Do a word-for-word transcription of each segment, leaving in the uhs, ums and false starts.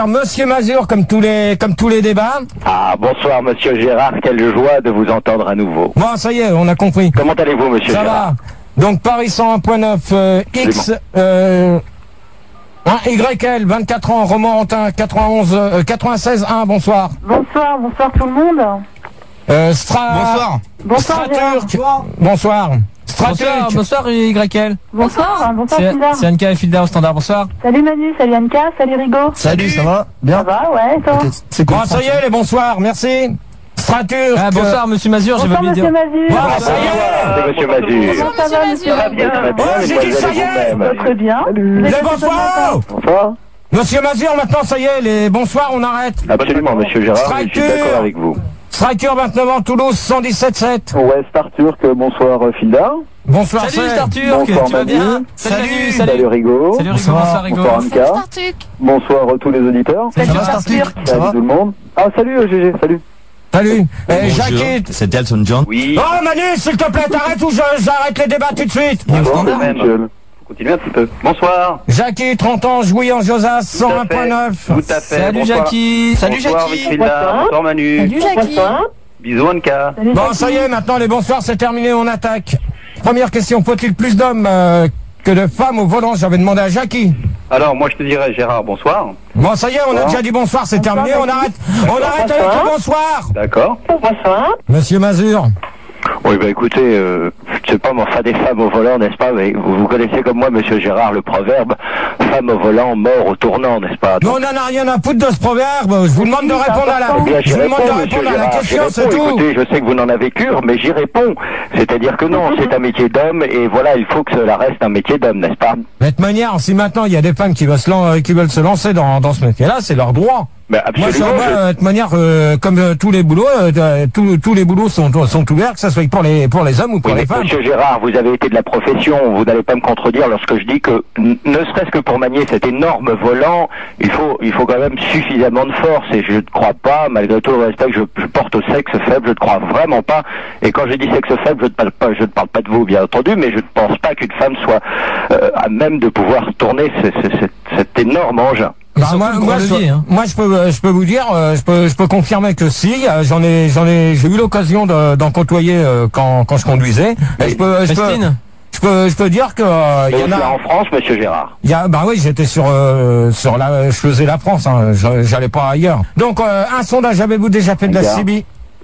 Monsieur Mazur, comme tous les comme tous les débats. Ah, bonsoir Monsieur Gérard, quelle joie de vous entendre à nouveau. Bon, ça y est, on a compris. Comment allez-vous Monsieur Ça Gérard? va. Donc Paris cent un point neuf, euh, X, euh, hein, Y L, vingt-quatre ans, Roman Antin, quatre-vingt-onze, euh, quatre-vingt-seize, un, bonsoir. Bonsoir, bonsoir tout le monde. Euh, Stra... Bonsoir. Bonsoir Gérard. Straturk. Bonsoir. Straturk. Bonsoir, bonsoir Y L. Bonsoir, bonsoir C'est Hilda. c'est Anka et Filda au standard, bonsoir. Salut Manu, salut Anka, salut Rigo. Salut, ça va? Ça Bien? va, ouais, toi? C'est Bon, ça y est, les bonsoirs, merci. Straturk. Ah, bonsoir Monsieur Mazur, j'ai pas Bonsoir oublié de Monsieur dire. Mazur. Voilà, ça y est. C'est Monsieur Mazur. Comment ça va Monsieur Très bien, très bien, Oh, j'ai dit mesdemoiselles ça et y est. vous-même. Très bien. Les bonsoirs. Bonsoir. Monsieur Mazur, maintenant, ça y est, les bonsoirs, on arrête. Absolument Monsieur Gérard, je suis Straturk. d'accord avec vous. Straturk, vingt-neuf ans, Toulouse, cent dix-sept sept. Ouais, Starturk, bonsoir euh, Filda. Bonsoir, Salut c'est- Starturk, Bonsoir, tu vas Manu. bien? Salut, Salut salut. Rigo. Salut Rigo, bonsoir Rigo. Bonsoir Anka. Bonsoir euh, tous les auditeurs. Salut Ça va, Starturk. Starturk? Ça Salut va? tout le monde. Ah salut euh, G G, salut. Salut. Eh, Jackie. C'est Elton John. Oui. Oh, Manu, s'il te plaît, t'arrêtes ou je- j'arrête les débats tout de suite. Bonjour Michel. Continuez un petit peu. Bonsoir. Jackie, trente ans, Jouy en Josas, cent un point neuf. Tout à fait. Salut Bonsoir. Jackie. Salut Bonsoir Jackie. Wilfrida. Bonsoir Manu. Salut Jackie. Bisous Anka. Salut Bon, Jackie. ça y est, maintenant les bonsoirs, c'est terminé, on attaque. Première question, faut-il plus d'hommes euh, que de femmes au volant? J'avais demandé à Jackie. Alors moi je te dirais Gérard, bonsoir. Bon, ça y est, on a Bonsoir. déjà dit bonsoir, c'est Bonsoir, terminé, on Jackie. arrête. On arrête avec le bonsoir. D'accord. Bonsoir. Monsieur Mazur. Oui, bah écoutez, euh, je sais pas, mais enfin des femmes au volant, n'est-ce pas? Mais vous, vous connaissez comme moi, Monsieur Gérard, le proverbe femme au volant, mort au tournant, n'est-ce pas? Mais on en a rien à foutre de ce proverbe. Je vous demande de répondre à la, Eh bien, j'y je vous demande réponds, de Monsieur répondre à la Gérard, question, j'y c'est réponds. tout. Écoutez, je sais que vous n'en avez cure, mais j'y réponds. C'est-à-dire que non, c'est un métier d'homme, et voilà, il faut que cela reste un métier d'homme, n'est-ce pas? De toute manière, si maintenant il y a des femmes qui veulent se, lan- qui veulent se lancer dans, dans ce métier-là, c'est leur droit. Ben Moi, absolument. ça, je- moi, euh, de toute manière, euh, comme euh, tous les boulots, euh, euh, tous, tous les boulots sont, sont ouverts, que ce soit pour les, pour les hommes ou pour Oui, les mais femmes. Monsieur Gérard, vous avez été de la profession, vous n'allez pas me contredire lorsque je dis que, n- ne serait-ce que pour manier cet énorme volant, il faut, il faut quand même suffisamment de force, et je ne crois pas, malgré tout le respect que je, je porte au sexe faible, je ne crois vraiment pas, et quand je dis sexe faible, je ne parle pas, je ne parle pas de vous, bien entendu, mais je ne pense pas qu'une femme soit euh, à même de pouvoir tourner ce- ce- cet, cet énorme engin. Bah, surtout moi, le moi, gros je, levier, hein. moi, je peux, euh, je peux vous dire, euh, je peux, je peux confirmer que si, euh, j'en ai, j'en ai, j'ai eu l'occasion de- d'en côtoyer euh, quand, quand je conduisais. Et je peux, je peux, Christine. je peux, je peux dire que euh, il Et y en là, a. en France, Monsieur Gérard. Il y a, bah oui, j'étais sur, euh, sur la, je faisais la France, hein, je- j'allais pas ailleurs. Donc, euh, un sondage, avez-vous déjà fait de la Regarde. C B?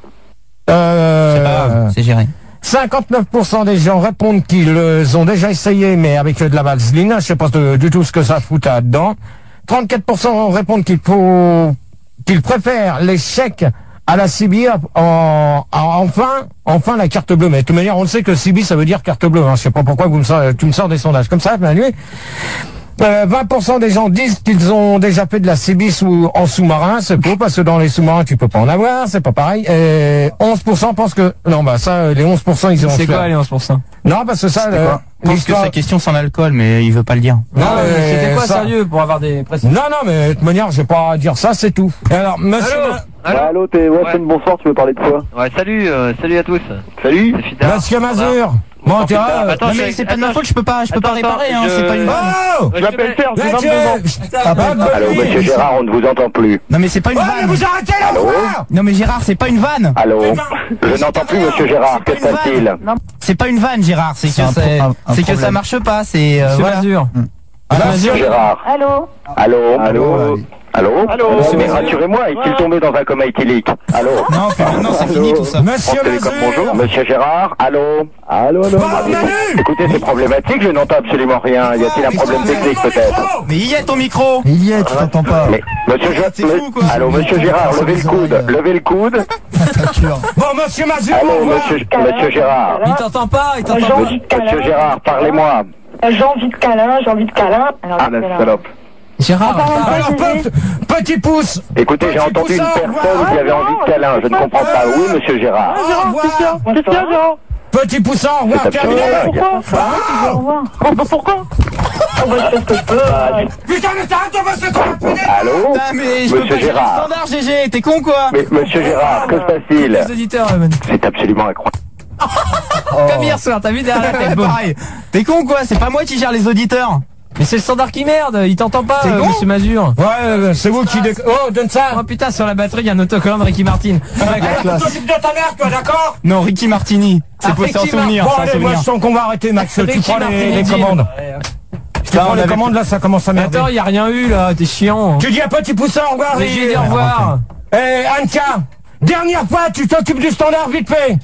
Euh, C'est géré. cinquante-neuf pour cent des gens répondent qu'ils euh, ont déjà essayé, mais avec euh, de la vaseline. Je sais pas de- du tout ce que ça fout là-dedans. trente-quatre pour cent répondent qu'il faut, qu'ils préfèrent les chèques à la C B, en, en- enfin, enfin la carte bleue. Mais de toute manière, on le sait que C B, ça veut dire carte bleue. Hein. Je sais pas pourquoi vous me sort- tu me sors des sondages comme ça, Manu. Euh, vingt pour cent des gens disent qu'ils ont déjà fait de la C B sous, en sous-marin, c'est faux, parce que dans les sous-marins, tu peux pas en avoir, c'est pas pareil. Et onze pour cent pensent que, non, bah, ça, les onze pour cent, ils ont C'est fait. quoi les onze pour cent? Non, parce que ça, C'était euh, quoi? Je pense que l'histoire- sa question sans alcool, mais il veut pas le dire. Non, Non, mais mais c'était quoi ça- sérieux pour avoir des précisions? Non, non, mais de toute manière, je vais pas dire ça, c'est tout. Et alors, monsieur, Allô Allô, allô t'es Watson, bonsoir, tu veux parler de quoi? Ouais, salut, euh, salut à tous. Salut. C'est Fida. monsieur Mazur. Bon, tu vois, euh, Attends, Non je- mais c'est pas de ma attends, faute, je peux pas, je peux attends, pas réparer, attends, hein, je- c'est pas une vanne. oh! Je m'appelle Serge, j'ai Là, vingt-deux ans. tu- Ah, pas de Allô, bruit. Monsieur Gérard, on ne vous entend plus. Non mais c'est pas une Ouais, mais vanne. vous arrêtez la Allô voix! Non mais Gérard, c'est pas une vanne. Allô? Je n'entends plus Monsieur Gérard, que se passe-t-il? C'est pas une vanne, Gérard, c'est C'est que un c'est pro- un- un c'est que ça problème. marche pas, c'est euh, Monsieur voilà. Mazur. Alors, Mazur. Gérard. Allô. Allô? Allô Allô? Allô? Mais rassurez-moi, est-il tombé dans un coma éthylique? Allô? Non, puis maintenant c'est fini tout ça. France monsieur Télécom, bonjour. Mazur! Monsieur Gérard? Allô? Allô, allô? Bah, Manu! Écoutez, c'est problématique, je n'entends absolument rien. Y a-t-il un problème technique peut-être? Mais il y a ton micro. Il y est, tu t'entends pas. Mais, monsieur Gérard, C'est fou, quoi. allô, monsieur Gérard, C'est levez le bizarre, coude, il y a- levez le coude. Bon, monsieur Mazur, Allô, on voit. monsieur, monsieur Gérard. Il t'entend pas, il t'entend J'ai pas. envie de câlin. Monsieur Gérard, parlez-moi. J'ai envie de câlin, j'ai envie de câlin. Alors, Ah, la alors. salope. Gérard. Parle Alors, pas, Gégé. pe- petit pouce. Écoutez, j'ai Petit entendu une poussin, personne voilà. qui avait envie de câlin, je ne comprends pas. Oui, monsieur Gérard. Au revoir. Qu'est-ce qu'il y a, Gérard? Petit poussin, au revoir, C'est terminé. absolument dingue. Pourquoi? Au revoir. Oh, bah, pourquoi? Oh, bah, je fais ce que je peux. Putain, mais t'arrêtes de me secouer, putain. Allô? Putain, mais je peux Monsieur pas gérer le Gérard. standard G G, t'es con quoi? Mais, monsieur Gérard, que se passe-t-il? Les auditeurs, euh, Manu. C'est absolument incroyable. Comme hier soir, t'as vu derrière la tête, Ouais, boum. pareil. T'es con quoi? C'est pas moi qui gère les auditeurs. Mais c'est le standard qui merde, il t'entend pas, C'est euh, bon monsieur Mazur. Ouais, euh, c'est vous qui... déc- Oh, donne ça. Oh putain, sur la batterie, il y a un autocollant de Ricky Martin. Eh, t'occupes de ta mère, toi, d'accord? Non, Ricky Martini. C'est Ah, pour c'est un Ricky souvenir. Bon, c'est un allez, moi, souvenir. je sens qu'on va arrêter, Max. Tu Ricky prends les, Martin les Jean. commandes. Tu Ça, prends on les avait- commandes, là, ça commence à merder. Attends, il y a rien eu là, t'es chiant. Tu dis un petit poussin, au revoir. Mais j'ai dit au revoir. Eh, Anka, dernière fois, tu t'occupes du standard vite fait.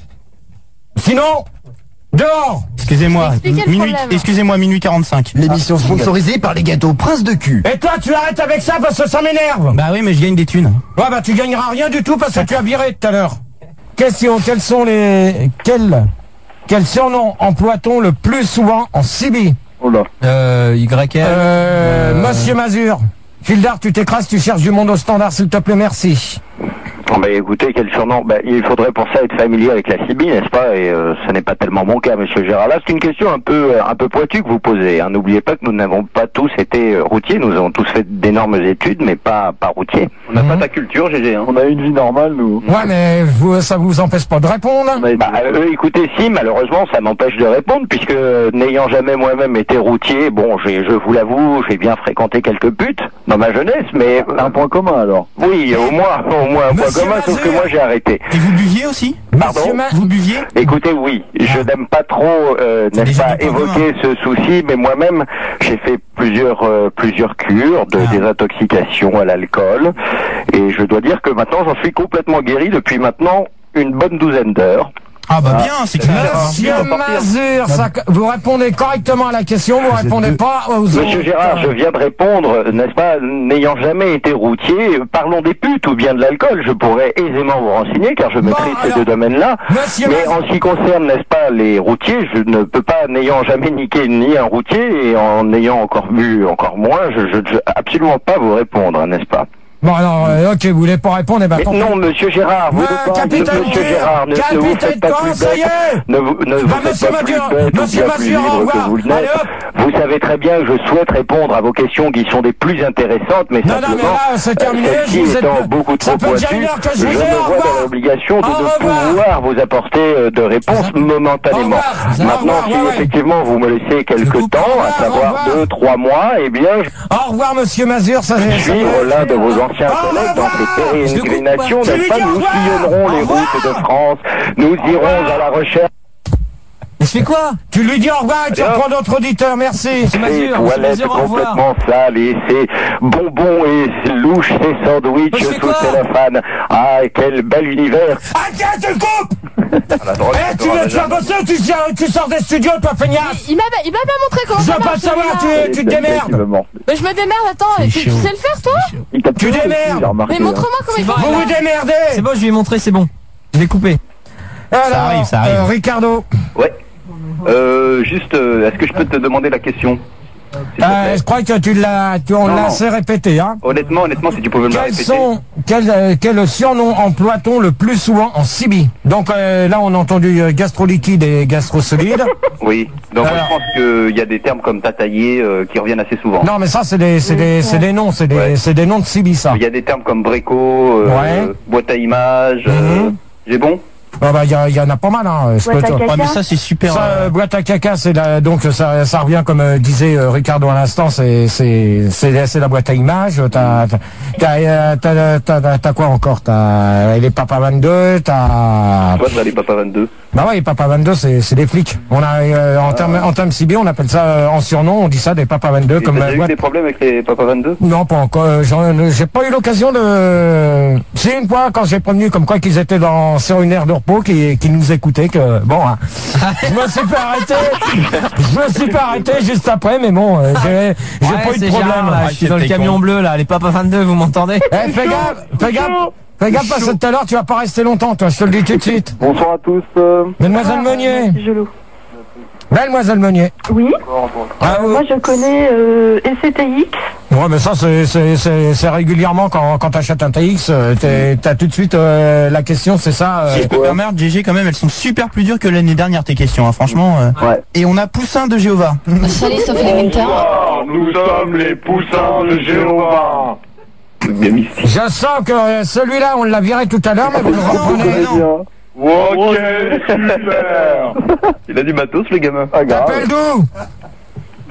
Sinon, dehors. Excusez-moi, Expliquez le minuit, problème. excusez-moi, minuit quarante-cinq. L'émission sponsorisée par les gâteaux Prince de cul. Et toi, tu arrêtes avec ça parce que ça m'énerve. Bah oui, mais je gagne des thunes. Ouais, bah, tu gagneras rien du tout parce que tu as viré tout à l'heure. Question, quels sont les... Quels... Quel surnom emploie-t-on le plus souvent en Sibi? Oh là. Euh, Y L. Euh, Monsieur Mazur. Fildar, tu t'écrases, tu cherches du monde au standard, s'il te plaît, merci. Bon, bah, écoutez, quel surnom. Bah, il faudrait pour ça être familier avec la C B I, n'est-ce pas? Et euh, ce n'est pas tellement mon cas, monsieur Gérard. Là, c'est une question un peu, euh, un peu pointue que vous posez. Hein. N'oubliez pas que nous n'avons pas tous été euh, routiers. Nous avons tous fait d'énormes études, mais pas, pas routiers. On n'a pas ta culture, G G. Hein. On a une vie normale, nous. Ouais, mais vous, ça vous empêche pas de répondre? Bah, euh, écoutez, si, malheureusement, ça m'empêche de répondre, puisque euh, n'ayant jamais moi-même été routier, bon, j'ai, je vous l'avoue, j'ai bien fréquenté quelques putes dans ma jeunesse, mais... Un point commun, alors. Oui, au moins, au moins un point Monsieur commun, sauf que Mazur. moi j'ai arrêté. Et vous buviez aussi? Pardon? Monsieur Ma- Vous buviez? Écoutez, oui, je n'aime pas trop, euh, C'est n'est-ce déjà pas, du point évoquer ce souci, mais moi-même, j'ai fait plusieurs euh, plusieurs cures de Ah. désintoxication à l'alcool, et je dois dire que maintenant, j'en suis complètement guéri depuis maintenant une bonne douzaine d'heures. Ah bah bien, c'est que Monsieur Mazur, ça- vous répondez correctement à la question, vous répondez pas aux autres. Monsieur Gérard, je viens de répondre, n'est-ce pas, n'ayant jamais été routier, parlons des putes ou bien de l'alcool, je pourrais aisément vous renseigner, car je Bon, maîtrise ces alors, deux domaines-là. Monsieur Mais Mazur- en ce qui concerne, n'est-ce pas, les routiers, je ne peux pas, n'ayant jamais niqué ni un routier, et en ayant encore bu encore moins, je je je absolument pas vous répondre, n'est-ce pas? Bon, alors, euh, ok, vous voulez pas répondre, eh ben, Mais tant pis. non, monsieur Gérard, vous Ouais, ne pas, capitaine monsieur Dieu, Gérard, ne, ne vous capitaine faites pas Dieu, plus ça y bête, est. ne vous, ne vous Bah, faites monsieur pas plus Mazur, bête ou monsieur bien plus Mazur, au libre revoir. que vous le Allez, n'êtes. hop. Vous savez très bien que je souhaite répondre à vos questions qui sont des plus intéressantes, mais Non, non, simplement, mais là, c'est terminé, euh, celles-ci je vous ai- étant beaucoup ça trop fait déjà pointues, une heure que je je vous ai, me au vois revoir. dans l'obligation de Au ne revoir. pouvoir vous apporter euh, de réponses momentanément. Au revoir. Au Maintenant, revoir, si ouais, ouais. effectivement vous me laissez quelques coupe. temps, Au revoir, à au savoir revoir. deux, trois mois, eh bien, je Au revoir, monsieur Mazur, ça vais suivre l'un de vos anciens Au collègues dans revoir. ces pérégrinations, Je te n'est-ce dis pas? au Nous revoir. sillonnerons les Au revoir. routes de France, nous irons à la recherche Mais je fais quoi? Tu lui dis au revoir et tu Allez, reprends d'autres auditeurs, merci. Monsieur ces Mazur, monsieur toilettes Mazur, au revoir. complètement sales et ces bonbons et ces louches, ces sandwichs Je fais sous quoi cellophane. Ah, quel bel univers! Ah, tiens, tu le coupes. La drogue, Eh, tu veux te faire bosser ou tu, tu sors des studios, toi, feignasse? Il m'a il m'a pas montré comment Je ça veux pas marche. te savoir, celui-là. tu, tu te démerdes. Mais je me démerde, attends. Tu, tu sais le faire, toi? Tu démerdes. Mais montre-moi comment il C'est faut. bon, Vous vous démerdez. C'est bon, je lui ai montré, c'est bon. Je l'ai coupé. Alors, arrive, ça arrive. euh, Ricardo, Ouais. Euh, juste, euh, est-ce que je peux te demander la question? S'il te euh, plaît. je crois que tu l'as, tu, on Non, l'a non. assez répété, hein. Honnêtement, honnêtement, si tu pouvais me la Quels répéter. sont, quel, euh, quel surnom emploie-t-on le plus souvent en Sibi? Donc euh, là, on a entendu euh, gastro-liquide et gastro-solide. Oui. Donc Alors. je pense qu'il y a des termes comme tataillé euh, qui reviennent assez souvent. Non, mais ça, c'est des, c'est des, c'est des noms, c'est des, Ouais. c'est des noms de Sibi, ça. Il y a des termes comme bréco, euh, Ouais. boîte à images. euh, Mhm. J'ai bon? Ah bah, il y, a- il y en a pas mal, hein. je peux Boîte à te- caca. Ouais, mais ça c'est super. Ça, euh, euh, boîte à caca, c'est la, donc ça, ça revient comme euh, disait euh, Ricardo à l'instant, c'est, c'est, c'est, c'est la boîte à images. T'as, t'as, t'as, euh, t'as, t'as, t'as, t'as quoi encore? T'as les Papa vingt-deux, t'as. Toi, dans les Papa vingt-deux. Bah ouais, les Papa vingt-deux, c'est, c'est des flics. On a, euh, en termes, en termes C B, on appelle ça euh, en surnom, on dit ça des Papa vingt-deux Et comme t'as la déjà eu boîte. des problèmes avec les Papa vingt-deux? Non, pas encore. euh, j'en- J'ai pas eu l'occasion de. C'est une fois quand j'ai prévenu comme quoi qu'ils étaient dans sur une aire de repos, qui, qui nous écoutaient, que bon, hein, je me suis fait arrêter. Je me suis fait arrêter juste après, mais bon, euh, j'ai j'ai Ouais, pas eu de c'est problème. Gérard, là, je suis dans le t'es camion con. bleu, là, les Papa vingt-deux, vous m'entendez? Eh, fais gaffe, fais gaffe, fais gaffe parce que tout à l'heure tu vas pas rester longtemps, toi. Je te le dis tout de suite. Bonsoir à tous. euh, Mademoiselle Meunier, Gelou. Mademoiselle Meunier. Oui, Ah, moi je connais euh, S C T X. ouais, mais ça c'est c'est c'est c'est régulièrement quand quand t'achètes un T X, euh, t'es- t'as tout de suite euh, la question, c'est ça. euh, Si je peux me permettre, G G, quand même, elles sont super plus dures que l'année dernière, tes questions, hein, franchement. euh. Ouais. Et on a Poussin de Jéhovah. Salut, Sophie Léminter. Nous sommes les poussins de Jéhovah. Bien mystique. Je sens que euh, celui-là, on l'a viré tout à l'heure, mais vous le reprenez. non. Ok, super. Il a du matos, le gamin. Ah, grave. T'appelles d'où?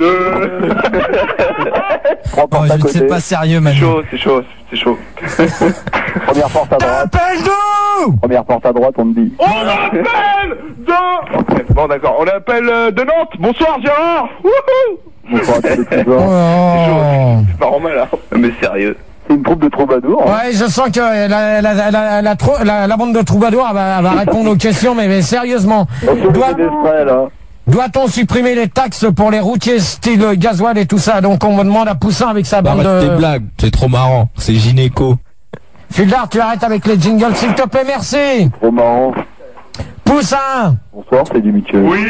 deux. Oh, je ne sais pas sérieux, C'est Manu. chaud, c'est chaud, c'est chaud. Première porte à droite. T'appelles-nous! Première porte à droite, on me dit. On appelle de... Bon d'accord, on appelle euh, de Nantes. Bonsoir Gérard. Wouhou. Bonsoir à tous les Oh. trésors. C'est pas normal, là. Mais sérieux. C'est une troupe de troubadours. Hein. Ouais, je sens que la, la, la, la, la, trou- la, la bande de troubadours elle va, elle va répondre aux questions, mais, mais sérieusement. Doit, Des frais, là. doit-on supprimer les taxes pour les routiers style gasoil et tout ça? Donc on me demande à Poussin avec sa bande Arrête tes de... blagues, c'est trop marrant, c'est gynéco. Fildar, tu arrêtes avec les jingles s'il te plaît, merci. Trop marrant. Poussin. Bonsoir, c'est du Mitchell. Oui.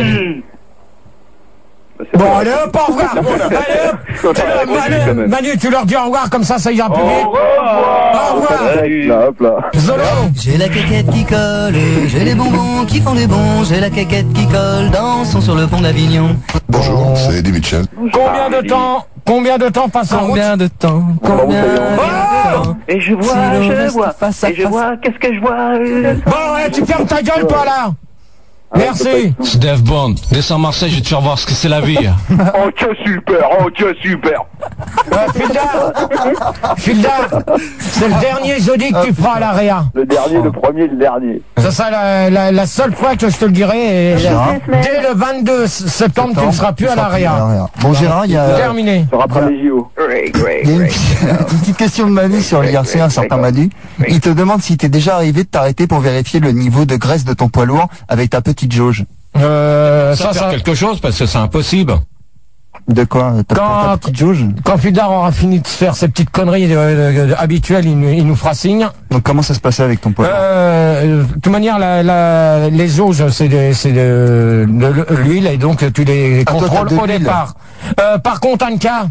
Bon, allez hop, au revoir. Allez hop. Tu leur- Manu, Manu, tu leur dis au revoir, comme ça, ça ira plus vite. Au revoir. Là, hop là. Zolo. J'ai la caquette qui colle et j'ai les bonbons qui font des bons. J'ai la caquette qui colle, dansons sur le pont d'Avignon. Bonjour, c'est Eddie Mitchell. Combien de temps, combien de temps passe en route? Combien de temps? Combien de temps? Et je vois, Si l'on je reste vois, face à et je face. vois, qu'est-ce que je vois euh, Bon, ouais, tu fermes ta gueule, toi, là. Merci. C'est Dave Bond, descends à Marseille, je vais te faire voir ce que c'est la vie. Oh que super, oh que super. Euh, Fildar, Fildar, c'est le dernier jeudi que tu feras à l'Area. Le dernier, le premier, le dernier. Ça sera la, la, la seule fois que je te le dirai. Et dès le vingt-deux septembre, tu ne seras plus à l'Area. Bon, Gérard, il y a, Terminé. Ça rappelle les J O. il y a une, une petite question de Manu sur l'I R C, un certain Manu. Il te demande si t'es déjà arrivé de t'arrêter pour vérifier le niveau de graisse de ton poids lourd avec ta petite jauge. Euh, Ça, ça, faire ça, quelque chose parce que c'est impossible. De quoi? Ta, ta- ta Quand- petite jauge? quand Fildar aura fini de faire ses petites conneries euh, euh, habituelles, il, nous- il nous fera signe. Donc comment ça se passait avec ton poids lourd? Euh, de toute manière, la, la, les jauges, c'est de, c'est de, de l'huile et donc tu les Ah, toi, contrôles t'as de au l'huile. départ. Euh, par contre, Anka,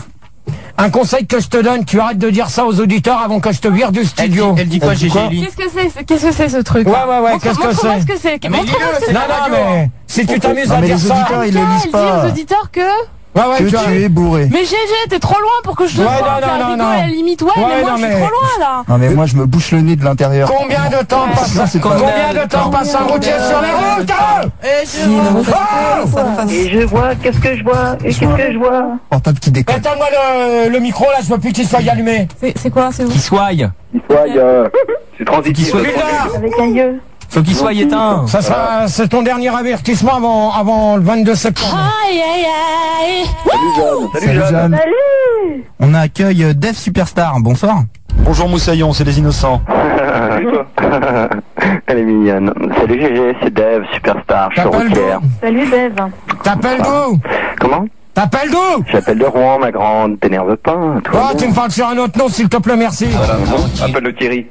un conseil que je te donne, tu arrêtes de dire ça aux auditeurs avant que je te vire du Elle dit, studio. elle dit quoi, Elle dit Gégé quoi Eli? Qu'est-ce que c'est ce- Qu'est-ce que c'est ce truc? Ouais, ouais, ouais, qu'est-ce que Montre-moi c'est ce que c'est. Ah, mais Montre-moi dis-le, ce que c'est Non, la non, radio. mais si tu t'amuses Non, à mais dire les ça... auditeurs, ils le Anka, lisent elle dit pas. aux auditeurs que... Ouais, ouais, Que tu as- tu es bourré. Mais G G, t'es trop loin pour que je te Ouais, vois. non, non, non, non. À la limite, ouais, Ouais, mais moi non, je suis mais- trop loin là. Non mais moi je me bouche le nez de l'intérieur. Combien de temps passe ça, c'est pas- combien de temps passe un routier sur les routes? Et je Oh Et je vois, qu'est-ce que je vois, et qu'est-ce que je vois. Portable qui déconne. Éteins-moi le, le micro là, je veux plus qu'il soit allumé. C'est c'est quoi? C'est où? Qu'il soit. Il soit, il y a... C'est transitif. Qu'il soit- Fildar, Avec un yeux. Faut qu'il soit éteint. ça sera, c'est ton dernier avertissement avant, avant le vingt-deux septembre. Aïe aïe aïe. Salut Jeanne. Jeanne. Salut. On accueille euh, Dev Superstar. Bonsoir. Bonjour Moussaillon, c'est les innocents. Salut toi. Elle est mignonne. Salut G G, c'est Dave, Superstar, je suis T'appelles routière. d'où? Salut Bev. T'appelles d'où? Comment? T'appelles d'où? J'appelle de Rouen, ma grande. T'énerve pas, hein, tout va Oh, bien. tu me parles sur un autre nom, s'il te plaît, merci. Voilà, appelle le Thierry.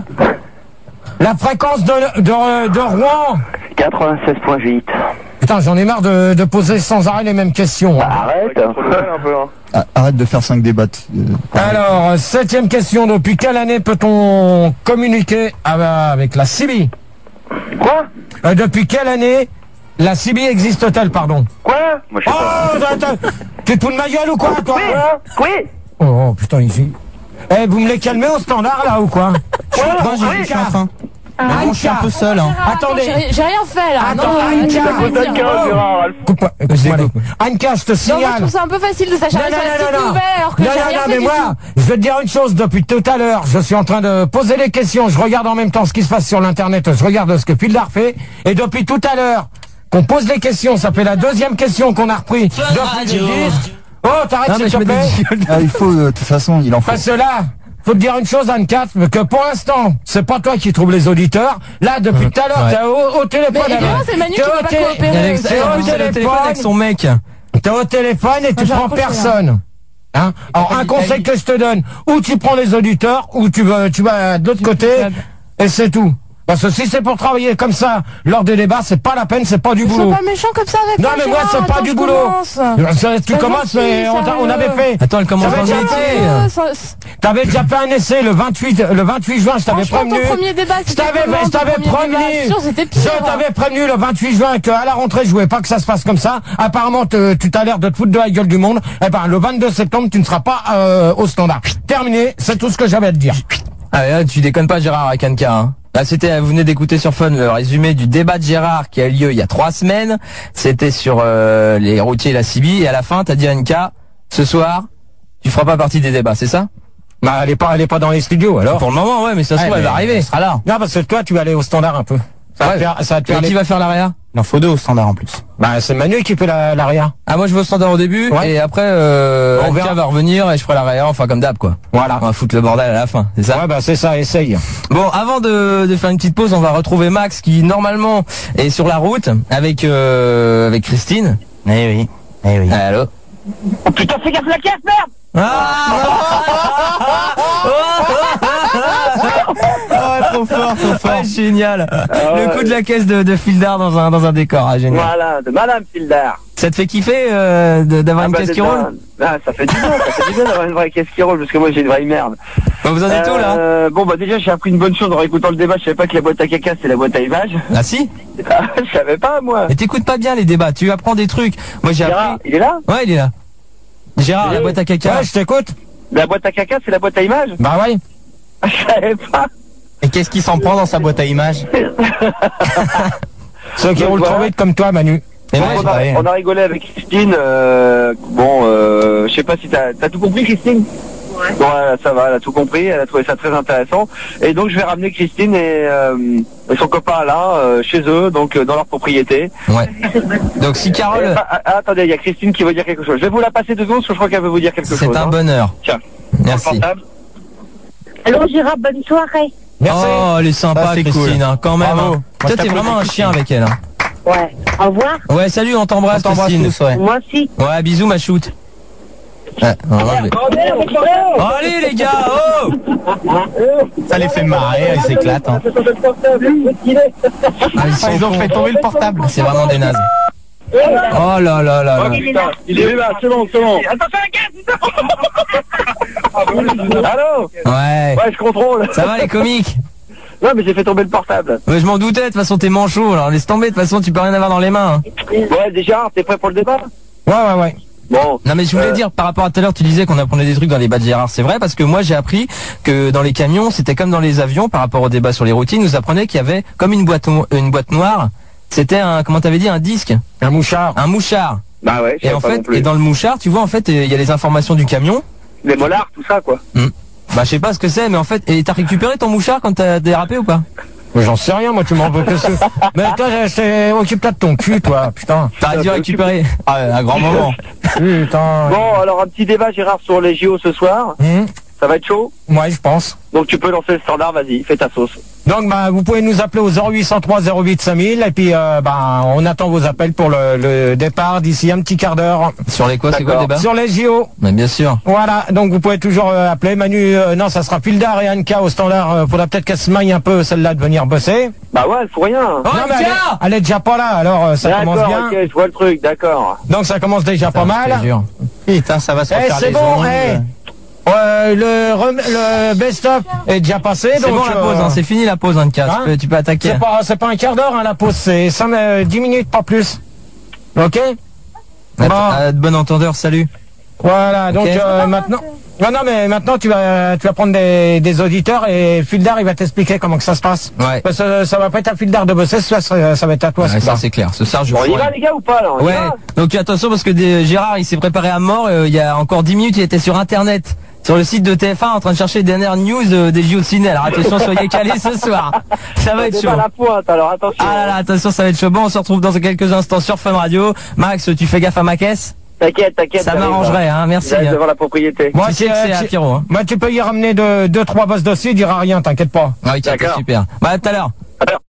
La fréquence de, de, de Rouen. quatre-vingt-seize point huit. Putain, j'en ai marre de, de poser sans arrêt les mêmes questions. hein. Arrête. un peu, hein. Ah, arrête de faire cinq débats. Euh, Alors, euh, septième question. Depuis quelle année peut-on communiquer ah, avec la C B? Quoi? Euh, depuis quelle année la C B existe-t-elle, pardon? Quoi? Moi je sais pas. Oh, t'as- t'as- tu te fous de ma gueule ou quoi, toi? Oui. Oh, oh, putain, ici. Eh, vous me les calmez au standard, là, ou quoi? Moi, j'ai j'ai un fin. Mais bon, je suis un peu seul. Hein. Attendez. J'ai j'ai rien fait là. Attends, non, Anka, tu peux pas Anka, dire. Gérard, Coupe-moi, écoute-moi, allez. Anka, je te Non, moi je signale. trouve ça un peu facile de s'acharner sur les petites nouvelles alors que non, j'ai non, rien non, fait mais du moi, tout. je vais te dire une chose, depuis tout à l'heure, je suis en train de poser les questions, je regarde en même temps ce qui se passe sur l'internet, je regarde ce que Fildar fait, et depuis tout à l'heure, qu'on pose les questions, ça fait la deuxième question qu'on a repris depuis le disque. Oh, t'arrêtes Non, mais s'il je te mets plaît. des Ah, il faut, de toute façon, il en faut. Parce que là, faut te dire une chose, Anne-Cat, que pour l'instant, c'est pas toi qui trouves les auditeurs. Là, depuis tout à l'heure, Ouais. t'es au, au téléphone. Mais évidemment, c'est Manu qui T'es veut au pas té- coopérer. Avec, T'es en au plus, elle est au téléphone avec son téléphone. mec. T'es au téléphone et tu j'ai prends raccroché, personne. Hein? Alors, un conseil que je te donne, ou tu prends les auditeurs, ou tu vas, tu vas de l'autre côté, et c'est tout. Parce que si c'est pour travailler comme ça, lors des débats, c'est pas la peine, c'est pas du Sois boulot. pas méchant comme ça avec Non, moi, mais moi, Gérard. c'est pas Attends, du je boulot. commence. Ça, Tu Bah, commences, gentil, mais on, t'a- on sérieux. avait fait. Attends, elle commence Ça va en être janvier. Sérieux, ça- T'avais déjà fait un essai le vingt-huit, le vingt-huit juin, je t'avais Franchement, prévenu. ton premier débat, Je c'était t'avais, comment, je ton t'avais premier prévenu. débat Sûr, c'était pire. Je t'avais prévenu le vingt-huit juin qu'à la rentrée, je voulais pas que ça se passe comme ça. Apparemment, te- tu t'as l'air de te foutre de la gueule du monde. Eh ben, le vingt-deux septembre, tu ne seras pas euh, au standard. Terminé, c'est tout ce que j'avais à te dire. Ah, ouais, tu déconnes pas, Gérard, avec Anka. Hein. Bah, c'était, vous venez d'écouter sur Fun le résumé du débat de Gérard qui a eu lieu il y a trois semaines. C'était sur euh, les routiers et la C B. Et à la fin, t'as dit à N K, ce soir, tu feras pas partie des débats, c'est ça? Bah, elle est pas, elle est pas dans les studios, alors. Pour le moment, ouais, mais ça se Ouais, trouve, elle mais va arriver. elle sera là. Non, parce que toi, tu vas aller au standard un peu. Ça va Ouais. te faire, ça va te Et faire qui les- va faire l'arrière? Il en faut deux au standard en plus. Bah, c'est Manu qui fait la- l'arrière. Ah, moi je vais au standard au début, Ouais. et après, euh, On N K verra. va revenir et je ferai l'arrière, enfin comme d'hab, quoi. Voilà. On va foutre le bordel à la fin, c'est ça? Ouais, bah, c'est ça, essaye. Bon, avant de, de faire une petite pause, on va retrouver Max qui normalement est sur la route avec euh, avec Christine. Eh oui, eh oui. Allô. Oh putain, fais gaffe la caisse, merde! Ah, trop fort, trop fort. Génial. Le coup de la caisse de, de Fildar dans un dans un décor, ah, génial. Voilà, de Madame Fildar. Ça te fait kiffer euh, de- d'avoir Ah une bah, caisse qui déjà, roule? ah, ça fait du bien, ça fait du bien d'avoir une vraie caisse qui roule, parce que moi j'ai une vraie merde. Bon, vous en êtes où là? Euh, bon bah déjà j'ai appris une bonne chose en réécoutant le débat, je savais pas que la boîte à caca c'est la boîte à images. Ah si? Ah, je savais pas moi. Mais t'écoutes pas bien les débats, tu apprends des trucs. Moi j'ai Gérard, appris. il est là? Ouais, il est là. Gérard, la boîte à caca. Ouais, je t'écoute. La boîte à caca c'est la boîte à images? Bah, ouais. Je savais pas. Et qu'est-ce qui s'en prend dans sa boîte à images? Ceux qui Donc, roulent voilà. trop vite comme toi, Manu. Et Donc, moi, on, j'ai a, pareil. on a rigolé avec Christine. Euh, bon, euh, je sais pas si t'as as tout compris, Christine. Ouais. Voilà, ça va, elle a tout compris, elle a trouvé ça très intéressant. Et donc je vais ramener Christine et, euh, et son copain là euh, chez eux, donc euh, dans leur propriété. Ouais. Donc si Et, Carole, ah, ah, attendez, il y a Christine qui veut dire quelque chose. Je vais vous la passer deux secondes parce que je crois qu'elle veut vous dire quelque chose. c'est un hein. bonheur. Tiens, Merci. portable. Allô, Gérard, bonne soirée. Merci. Oh, elle est sympa, Ça, c'est Christine, cool. hein, quand même. Bravo. hein. Moi, Toi, je t'es t'applaudis, vraiment un chien avec elle. Hein. Ouais. Au revoir. Ouais, salut, on t'embrasse, On t'embrasse Christine. tous, ouais. Moi aussi. Ouais, bisous, ma shoot. Ouais, on va enlever. Oh, allez, les gars, oh! Ça les fait marrer, ils s'éclatent. Hein. Ah, ils, sont Ah, ils ont cons. fait tomber le portable. C'est vraiment des nazes. Oh là là là là. Oh, putain, il est là, c'est bon, c'est bon. Attention la caisse. Allô? Ouais. Ouais, je contrôle. Ça va, les comiques? Non, mais j'ai fait tomber le portable. Ouais, je m'en doutais, de toute façon, t'es manchot, alors laisse tomber, de toute façon, tu peux rien avoir dans les mains. hein. Ouais, déjà, t'es prêt pour le débat? Ouais, ouais, ouais. Bon. Non mais je voulais Euh, dire, par rapport à tout à l'heure, tu disais qu'on apprenait des trucs dans les bas de Gérard, c'est vrai, parce que moi j'ai appris que dans les camions, c'était comme dans les avions, par rapport au débat sur les routiers, ils nous apprenaient qu'il y avait comme une boîte, une boîte noire, c'était un, comment t'avais dit, un disque? Un mouchard. Un mouchard. Bah ouais, je Et savais en pas non fait, plus. et dans le mouchard, tu vois, en fait, il y a les informations du camion. Les molars, tout ça, quoi. Bah je sais pas ce que c'est, mais en fait, et t'as récupéré ton mouchard quand t'as dérapé ou pas? Mais j'en sais rien, moi, tu m'en veux que ça. Mais toi, je- je t'ai- occupe-toi de ton cul, toi, putain. T'aurais dû récupérer. Ah, un grand moment. Putain. Bon, alors un petit débat, Gérard, sur les J O ce soir. Hum, Ça va être chaud. ouais, je pense. Donc tu peux lancer le standard, vas-y, fais ta sauce. Donc, bah, vous pouvez nous appeler au zéro huit cent trois zéro huit cinq mille, et puis, euh, bah, on attend vos appels pour le, le départ d'ici un petit quart d'heure. Sur les quoi, c'est quoi le débat? Sur les J O. Mais bien sûr. Voilà, donc vous pouvez toujours euh, appeler Manu, euh, non, ça sera Fildar et Anka au standard, euh, faudra peut-être qu'elle se maille un peu, celle-là, de venir bosser. Bah ouais, elle fout rien. Oh, non, mais elle, est, Anka! elle est déjà pas là, alors euh, ça commence D'accord, bien. ok, je vois le truc, d'accord. Donc ça commence déjà pas Je mal. te jure. Putain, ça va se Eh, refaire c'est les bon, ongles. eh. Euh, le, rem- le best-of est déjà passé, C'est donc... bon la euh, pause, hein, c'est fini la pause, Anka. hein Tu peux, tu peux attaquer. c'est pas, c'est pas un quart d'heure, hein, la pause, c'est cinq, euh, dix minutes, pas plus. Ok. À, Bon. à de bon entendeur, salut. Voilà, donc Ok. euh, maintenant... Non, non, mais maintenant tu vas, tu vas prendre des, des auditeurs et Fildar, il va t'expliquer comment que ça se passe. Ouais. Parce que ça va pas être à Fildar de bosser, ça, ça, ça va être à toi. Ouais, ce ça soir. c'est clair. Ce soir je Bon, on y ferai- va les gars ou pas là? On y Ouais. va Donc attention parce que des- Gérard il s'est préparé à mort. euh, il y a encore dix minutes il était sur internet, sur le site de T F un en train de chercher les dernières news euh, des J O de ciné. Alors attention, soyez calés ce soir. Ça va être C'est chaud. pas la pointe, alors attention. Ah là là, attention, ça va être chaud. Bon, on se retrouve dans quelques instants sur Fun Radio. Max, tu fais gaffe à ma caisse? T'inquiète, t'inquiète. Ça j'arrive, m'arrangerait, hein. Merci. J'arrive hein. devant la propriété. Moi, Tu sais que c'est à tu- Pierrot, hein. moi, tu peux y ramener deux, deux trois bosses dossiers, il dira rien, t'inquiète pas. Ah oui, tiens, D'accord. super. Bah, à tout à l'heure. Alors.